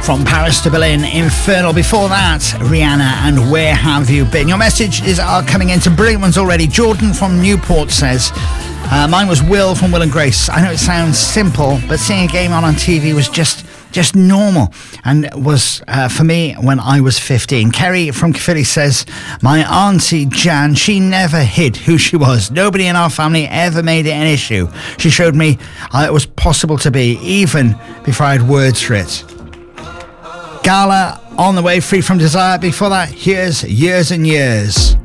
From Paris to Berlin, Infernal. Before that, Rihanna and Where Have You Been? Your messages are coming in, some brilliant ones already. Jordan from Newport says, mine was Will from Will and Grace. I know it sounds simple, but seeing a game on TV was just normal, and was for me when I was 15. Kerry from Caerphilly says, my auntie Jan, she never hid who she was. Nobody in our family ever made it an issue. She showed me how it was possible to be, even before I had words for it. Gala on the way, Free from Desire. Before that, here's Years and Years.